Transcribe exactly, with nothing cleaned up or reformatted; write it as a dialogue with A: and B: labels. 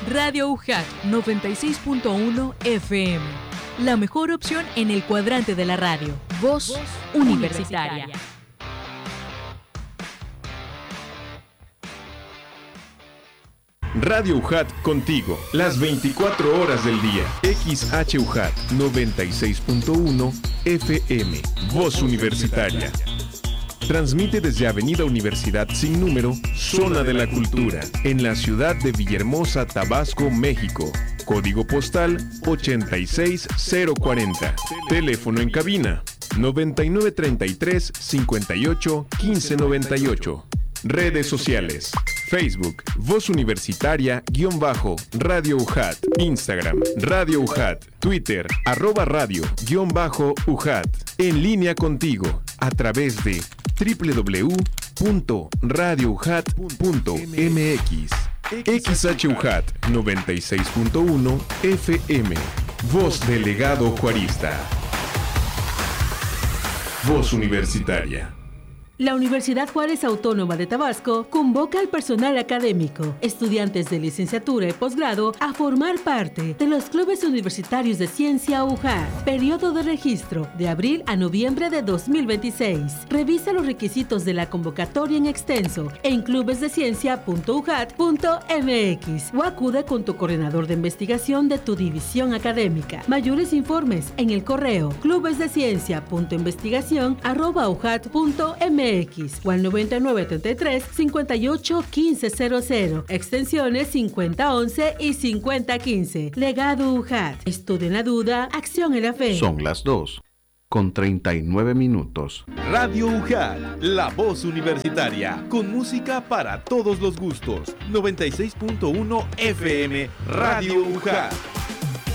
A: Radio U J A T noventa y seis punto uno F M. La mejor opción en el cuadrante de la radio. Voz, Voz universitaria. universitaria.
B: Radio U J A T contigo, las veinticuatro horas del día. X H U J A T noventa y seis punto uno F M, Voz Universitaria. Transmite desde Avenida Universidad Sin Número, Zona de la Cultura, en la ciudad de Villahermosa, Tabasco, México. Código postal ochenta y seis cero cuarenta. Teléfono en cabina noventa y nueve treinta y tres cincuenta y ocho quince noventa y ocho. Redes sociales: Facebook, Voz Universitaria, guión bajo, Radio U J A T, Instagram, Radio U J A T, Twitter, arroba radio, guión bajo, U J A T. En línea contigo, a través de doble u doble u doble u punto radio u j a t punto m x. X H U J A T noventa y seis punto uno F M. Voz Delegado Juarista. Voz Universitaria.
C: La Universidad Juárez Autónoma de Tabasco convoca al personal académico, estudiantes de licenciatura y posgrado a formar parte de los clubes universitarios de ciencia U J A T. Periodo de registro de abril a noviembre de dos mil veintiséis. Revisa los requisitos de la convocatoria en extenso en clubesdeciencia punto u j a t punto m x o acude con tu coordinador de investigación de tu división académica. Mayores informes en el correo clubesdeciencia punto investigación arroba u j a t punto m x o al noventa y nueve treinta y tres cincuenta y ocho quince cero cero, extensiones cincuenta once y cincuenta quince. Legado U J A T. Estudio en la duda, acción en la fe.
D: Son las dos con treinta y nueve minutos.
E: Radio U J A T, la voz universitaria, con música para todos los gustos. noventa y seis punto uno F M, Radio U J A T.